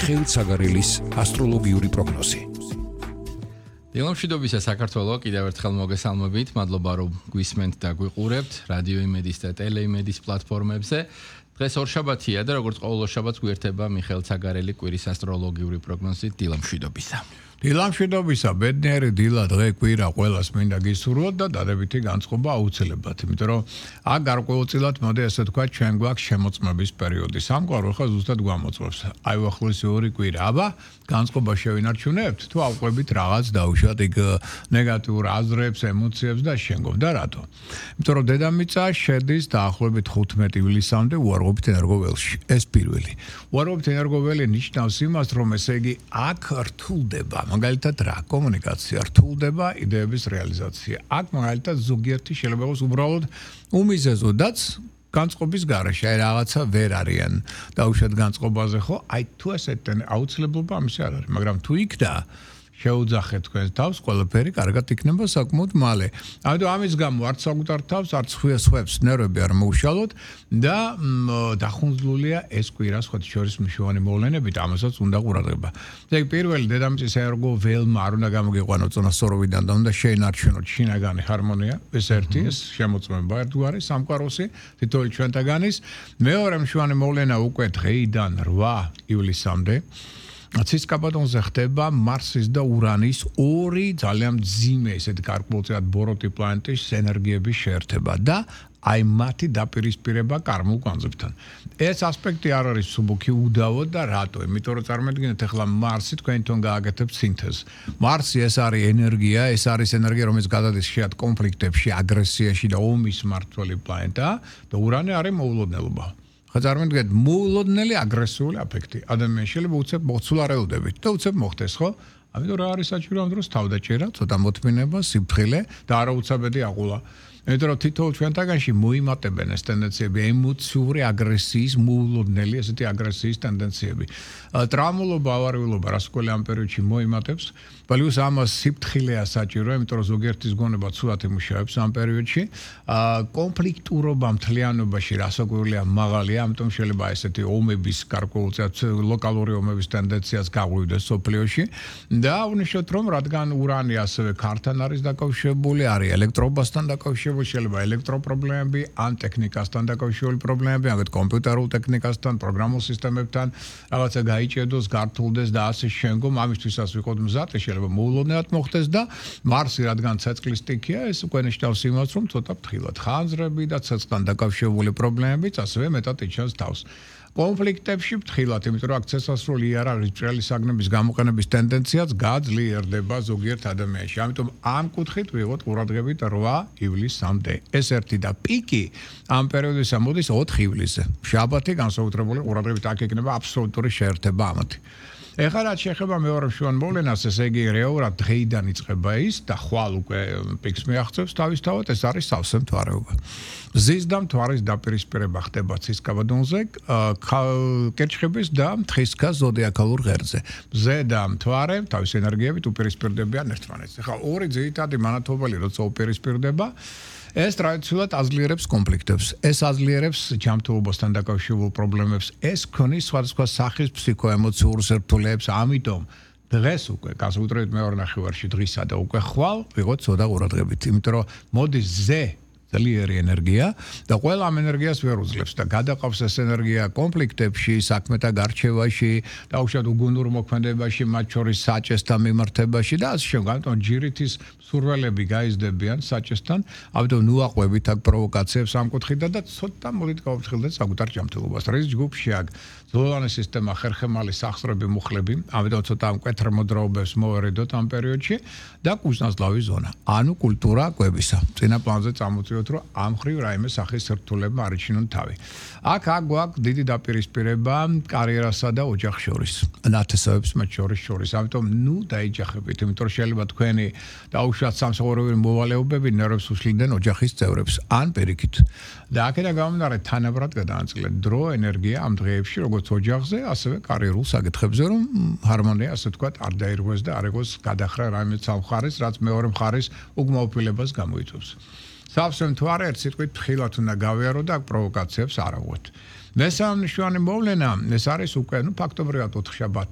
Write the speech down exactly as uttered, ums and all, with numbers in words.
მიხეილ ცაგარელის ასტროლოგიური პროგნოზი. დილამშვიდობისა საქართველო, კიდევ ერთხელ მოგესალმებით. მადლობა რომ გვისმენთ და გვიყურებთ რადიო იმედის და ტელეიმედის პლატფორმებზე. დღეს ორშაბათია და როგორც ყოველ ორშაბათს გვერდება მიხეილ ცაგარელი კვირის ასტროლოგიური პროგნოზით. დილამშვიდობისა. დილამშვიდობისა, ბედნიერი დილა დღე კვირა ყველას მინდა გისურვოთ და დადებითი განწყობა აუცილებლად, იმიტომ რომ აქ გარკვეულწილად მოდი ასე თქვა, ჩვენ გვაქვს შემოწმების პერიოდი. სამყარო ხა ზუსტად გვამოწმებს. აი უახლოესი ორი კვირა, აბა განწყობა შევინარჩუნებთ, თუ ავყვებით რაღაც დაუშვათ იქ ნეგატიურ აზრებს, ემოციებს და შენგობ და რატო? იმიტომ რომ დედამიწა შედის დაახლოებით ხუთმეტი ივლისამდე უარყოფით ენერგოველში. ეს პირველი. უარყოფით ენერგოველი ნიშნავს იმას, რომ ესე იგი აქ რთულდება მაგალითად რა კომუნიკაცია რთულდება იდეების რეალიზაცია. აქ მაგალითად ზოგიერთი შეიძლება იყოს უბრალოდ უმიზეზოდაც განწყობის გარეშე, აი რაღაცა ვერ არიან დაუშვათ განწყობაზე, ხო? აი თუ ესეთენ აუცილებლობა ამის არ არის, მაგრამ თუ იქდა შეუძახეთ თქვენს თავს, ყველაფერი კარგად იქნება საკმაოდ მალე. ამიტომ ამის გამო არც საკუთარ თავს, არც სხვებს ნერვები არ მოუშალოთ და დახუნძლულია ეს კვირა სხვათა შორის მნიშვნელოვანი მოვლენებით, ამასაც უნდა ყურადღება. ეგ პირველი დედამიწის ენერგოველმა არ უნდა გამოგიყვანოს წონასწორობიდან და უნდა შეინარჩუნოთ შინაგანი ჰარმონია, ეს ერთი, ეს შემოწმება ერთგვარი სამყაროსი, თითოეულ ჩვენთაგანის. მეორე მნიშვნელოვანი მოვლენა უკვე დღეიდან რვა ივლისამდე ცის კაპადონზე ხდება მარსის და ურანის ორი ძალიან მძიმე, ესეთ გარკვეულწილად ბოროტი პლანეტის ენერგიების შეერთება და აი მათი დაპირისპირება კარმულ კვანძებთან. ეს ასპექტი არ არის მსუბუქი უდავო და რატო? იმიტომ რომ წარმოიდგინეთ ახლა მარსი თქვენთან გააკეთებს სინთეზს. მარსი ეს არის ენერგია, ეს არის ენერგია, რომელიც გადადის შეად კონფლიქტებში, აგრესიაში და ომის მმართველი პლანეტა და ურანი არის მოულოდნელობა. წარმოიდგინეთ მოულოდნელი აგრესიული აფექტი. ადამიანს შეიძლება უცებ მოცულარეოდებით და უცებ მოხდეს, ხო? ამიტომ რა არის საჭირო ამ დროს თავდაჭერა, ცოტა მოთმინება, სიფრთხილე და არაუცაბედი აყულა. იმიტომ რომ თითოეულ ჩვენთაგანში მოიმატებენ ეს ტენდენციები, ემოციური აგრესიის, მოულოდნელი ესეთი აგრესიის ტენდენციები. ტრამულობა, ავარიულობა, რასკველი ამ პერიოდში მოიმატებს. პლუს ამას სიფრთხილეა საჭირო, იმიტომ რომ ზოგიერთის გონება ცუდად იმუშავებს ამ პერიოდში. კონფლიქტურობა მთლიანობაში რასაკვირველია მაღალია, ამიტომ შეიძლება ესეთი ომების გარკვეულწილად ლოკალური ომების ტენდენციას გაღვივდეს სოფლიოში. და აღნიშნოთ, რომ რადგან ურანი ასევე ქართან არის დაკავშირებული, არის ელექტრობასთან დაკავშირებული, შეიძლება ელექტროპრობლემები, ან ტექნიკასთან დაკავშირებული პრობლემები, აგეთ კომპიუტერულ ტექნიკასთან, პროგრამულ სისტემებთან, რაღაცა გაიჭედოს, გართულდეს და ასე შემდგომ, ამისთვისაც ვიყოთ მზად, შეიძლება მოულოდნელად მოხდეს და მარსი რადგან ცეცხლის სტიქია, ეს უკვე ნიშნავს იმას, რომ ცოტა ფრთხილად ხანძრები და ცეცხლთან დაკავშირებული პრობლემებიც ასევე მეტად იჩენს თავს. კონფლიქტებში ფრთხილად, იმიტომ რომ აქ ცეცხლსროლი არ არის ჭრელი საგნების გამოყენების ტენდენციაც გაძლიერდება ზოგიერთ ადამიანში. ამიტომ ამ კუთხით ვიღოთ ყურადღებით რვა ივლისამდე. ეს ერთი და პიკი ამ პერიოდისა მოდის ოთხი ივლისზე. შაბათი განსაკუთრებული ყურადღებით აქ ექნება აბსოლუტური შეერთება ამათი. ეხლა რაც შეეხება მეორე მშვიდობიან მოვლენას, ესე იგი რეალურად დღეიდან იწყება ის და ხვალ უკვე პიკს მიაღწევს თავისთავად, ეს არის სავსე მთვარეობა. მზის და მთვარის დაპირისპირება ხდება ცის კაპადონზე, კერჩხების და მთხისქა ზოდიაქალურ ღერძზე. მზე და მთვარე თავის ენერგიებით უპირისპირდებიან ერთმანეთს. ეხლა ორი ძირითადი მანათობელი როცა უპირისპირდება, ეს ტრადიციულად აძლიერებს კონფლიქტებს, ეს აძლიერებს ჯანმრთელობასთან დაკავშირებულ პრობლემებს, ეს ქონის სხვადასხვა სახის ფსიქოემოციურ სირთულეებს, ამიტომ დღეს უკვე განსაკუთრებით მეორე ნახევარში დღისა და უკვე ხვალ ვიღოთ ცოტა ყურადღებით, იმიტომ რომ მოდის ზე ძლიერი ენერგია და ყველა ამ ენერგიას ვერ უძლებს და გადაყავს ეს ენერგია კონფლიქტებში, საქმეთა გარჩევაში, დაუშვათ უგუნურ მოქმედებაში, მათ შორის საჭესთან მიმართებაში და ასე შემდეგ. ამიტომ ჯირითის სურველები გაიზრდებიან საჭესთან, ამიტომ ნუაყვებით აქ პროვოკაციებს ამ კუთხიდან და ცოტა მოდით გავფრთხილდეთ საკუთარ ჯანმრთელობას. რის ჯგუფში აქ ზოლოვანი სისტემა, ხერხემალი, სახსრები, მუხლები, ამიტომ ცოტა ამ მკვეთრ მოძრაობებს მოვერიდოთ ამ პერიოდში და კუჭნაზლავის ზონა, ანუ კულტურა კვებისა. წინა პლანზე წამოწიოთ, რომ ამ ხრივ რაიმე სახის სირთულებმა არიჩინონ თავი. აქ აქ გვაქვს დიდი დაპირისპირება კარიერასა და ოჯახს შორის, ნათესავებს მათ შორის შორის. ამიტომ ნუ დაიჯახებით, იმიტომ რომ შეიძლება თქვენი დაუშვათ სამსახურებრივი მოვალეობები ნერვებს უშლიდან ოჯახის წევრებს ან პირიქით. და აქედან გამომდინარე თანაბრად გადაანაწილეთ დრო, ენერგია ამ დღეებში, როგორც ოჯახზე, ასევე კარიერულ საკითხებზე, რომ ჰარმონია, ასე ვთქვათ, არ დაირღვეს და არ ეგოს გადახრა რაიმე სამხარეს, რაც მეორე მხარის უკმაყოფილებას გამოიწვევს. სავსე მთვარე ერთ სიტყვით ფრთხილად უნდა გავიარო და აქ პროვოკაციებს არ აღვთ. მესამე მნიშვნელოვანი მოვლენა, ეს არის უკვე, ну, ფაქტობრივად ოთხშაბათ